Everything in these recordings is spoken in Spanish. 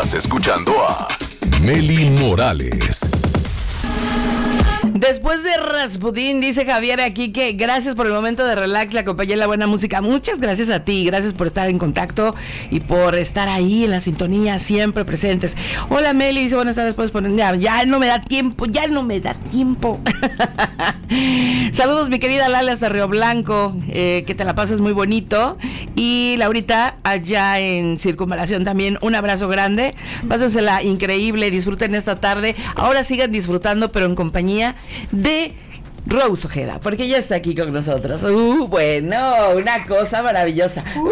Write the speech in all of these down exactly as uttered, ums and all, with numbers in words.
Estás escuchando a Meli Morales. Después de Rasputín, dice Javier aquí que gracias por el momento de relax, la compañía y la buena música. Muchas gracias a ti, gracias por estar en contacto y por estar ahí en la sintonía, siempre presentes. Hola Meli, dice buenas tardes, puedes poner, ya, ya no me da tiempo, ya no me da tiempo. Saludos mi querida Lala hasta Río Blanco, eh, que te la pases muy bonito. Y Laurita allá en Circunvalación también, un abrazo grande, pásensela increíble, disfruten esta tarde, ahora sigan disfrutando pero en compañía de Rose Ojeda, porque ella está aquí con nosotros. Uh, bueno, una cosa maravillosa. Uh.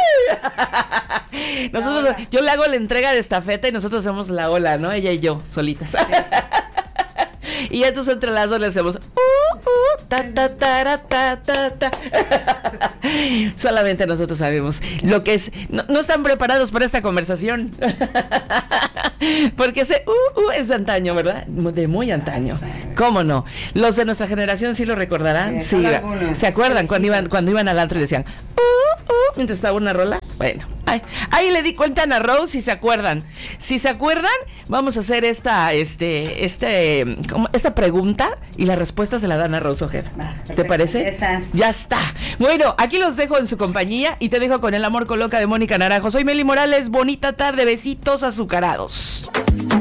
Nosotros, yo le hago la entrega de estafeta y nosotros hacemos la ola, ¿no? Ella y yo, solitas. Sí. Y entonces entre las dos le hacemos uh, uh, ta, ta, ta, ta, ta, ta. Solamente nosotros sabemos lo que es. No, no están preparados para esta conversación. Porque ese uh, uh, es de antaño, ¿verdad? De muy antaño. ¿Cómo no? Los de nuestra generación sí lo recordarán. Sí, sí. ¿Se acuerdan cuando iban, cuando iban al antro y decían uh, uh, mientras estaba una rola? Bueno, ay, ahí le di cuenta a Ana Rose si se acuerdan. Si se acuerdan, vamos a hacer esta, este, este, ¿cómo? Esta pregunta y la respuesta se la da Ana Rose Ojeda. Ah, ¿te parece? Ya estás. Ya está. Bueno, aquí los dejo en su compañía y te dejo con El amor coloca de Mónica Naranjo. Soy Meli Morales, bonita tarde, besitos azucarados.